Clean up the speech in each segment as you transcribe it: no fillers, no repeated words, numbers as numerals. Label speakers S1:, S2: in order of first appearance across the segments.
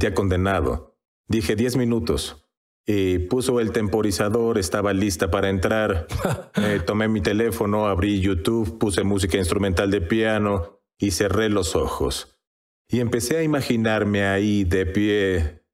S1: sentía condenado. Dije 10 minutos. Y puso el temporizador, estaba lista para entrar. Tomé mi teléfono, abrí YouTube, puse música instrumental de piano y cerré los ojos. Y empecé a imaginarme ahí de pie.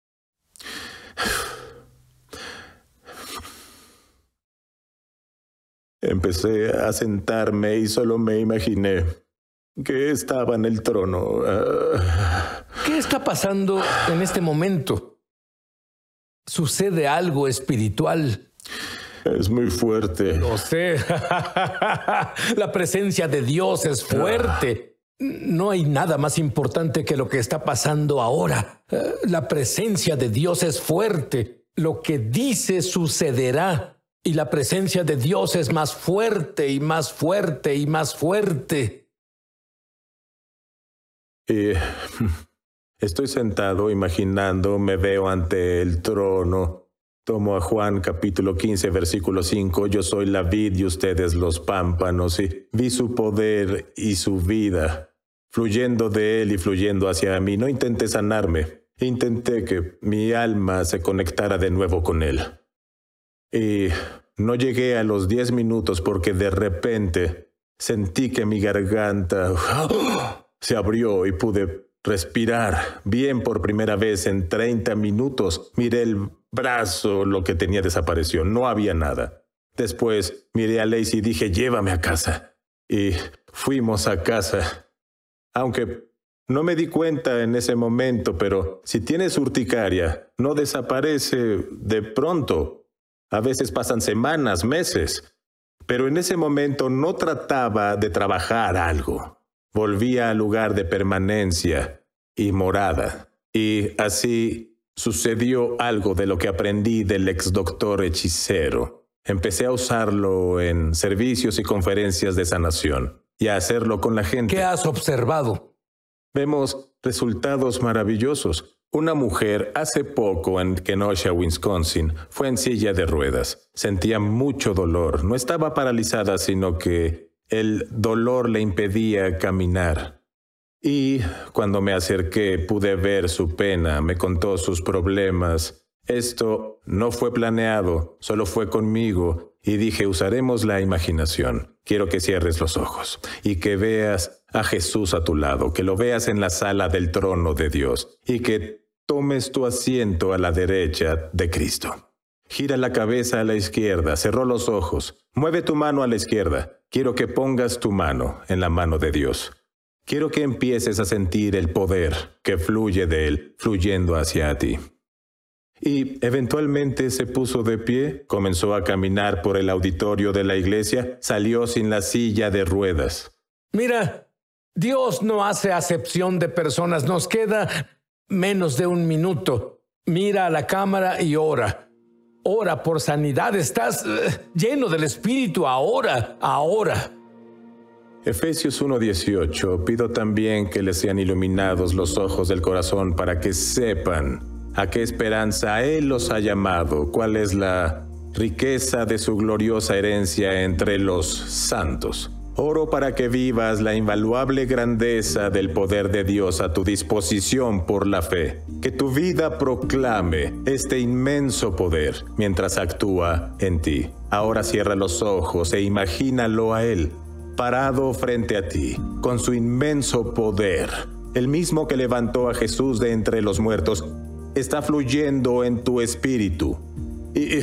S1: Empecé a sentarme y solo me imaginé que estaba en el trono.
S2: ¿Qué está pasando en este momento? ¿Sucede algo espiritual?
S1: Es muy fuerte.
S2: Lo sé. La presencia de Dios es fuerte. No hay nada más importante que lo que está pasando ahora. La presencia de Dios es fuerte. Lo que dice sucederá. Y la presencia de Dios es más fuerte y más fuerte y más fuerte.
S1: Estoy sentado imaginando, me veo ante el trono. Tomo a Juan capítulo 15, versículo 5. Yo soy la vid y ustedes los pámpanos. Y vi su poder y su vida, fluyendo de él y fluyendo hacia mí. No intenté sanarme. Intenté que mi alma se conectara de nuevo con él. Y no llegué a los 10 minutos porque de repente sentí que mi garganta se abrió y pude respirar bien por primera vez en 30 minutos. Miré el brazo, lo que tenía desapareció. No había nada. Después miré a Lacey y dije, llévame a casa. Y fuimos a casa. Aunque no me di cuenta en ese momento, pero si tienes urticaria, no desaparece de pronto. A veces pasan semanas, meses. Pero en ese momento no trataba de trabajar algo. Volvía al lugar de permanencia y morada. Y así sucedió algo de lo que aprendí del ex doctor hechicero. Empecé a usarlo en servicios y conferencias de sanación y a hacerlo con la gente.
S2: ¿Qué has observado?
S1: Vemos resultados maravillosos. Una mujer hace poco en Kenosha, Wisconsin, fue en silla de ruedas. Sentía mucho dolor. No estaba paralizada, sino que el dolor le impedía caminar. Y cuando me acerqué, pude ver su pena. Me contó sus problemas. Esto no fue planeado, solo fue conmigo. Y dije, usaremos la imaginación. Quiero que cierres los ojos y que veas a Jesús a tu lado, que lo veas en la sala del trono de Dios y que tomes tu asiento a la derecha de Cristo. Gira la cabeza a la izquierda, cerró los ojos. Mueve tu mano a la izquierda. Quiero que pongas tu mano en la mano de Dios. Quiero que empieces a sentir el poder que fluye de Él, fluyendo hacia ti. Y eventualmente se puso de pie, comenzó a caminar por el auditorio de la iglesia, salió sin la silla de ruedas.
S2: Mira, Dios no hace acepción de personas. Nos queda menos de 1 minuto. Mira a la cámara y ora. Ora por sanidad. Estás lleno del Espíritu ahora.
S1: Efesios 1:18. Pido también que les sean iluminados los ojos del corazón para que sepan a qué esperanza Él los ha llamado, cuál es la riqueza de su gloriosa herencia entre los santos. Oro para que vivas la invaluable grandeza del poder de Dios a tu disposición por la fe. Que tu vida proclame este inmenso poder mientras actúa en ti. Ahora cierra los ojos e imagínalo a Él, parado frente a ti, con su inmenso poder. El mismo que levantó a Jesús de entre los muertos está fluyendo en tu espíritu y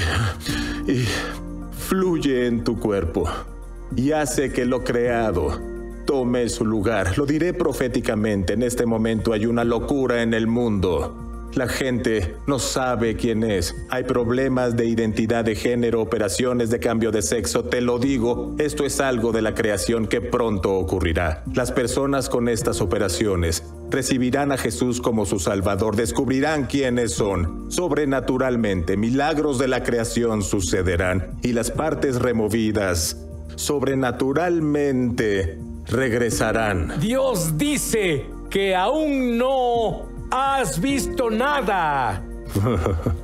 S1: fluye en tu cuerpo. Y hace que lo creado tome su lugar. Lo diré proféticamente, en este momento hay una locura en el mundo. La gente no sabe quién es. Hay problemas de identidad de género, operaciones de cambio de sexo. Te lo digo, esto es algo de la creación que pronto ocurrirá. Las personas con estas operaciones recibirán a Jesús como su Salvador, descubrirán quiénes son. Sobrenaturalmente, milagros de la creación sucederán y las partes removidas sobrenaturalmente regresarán.
S2: Dios dice que aún no has visto nada.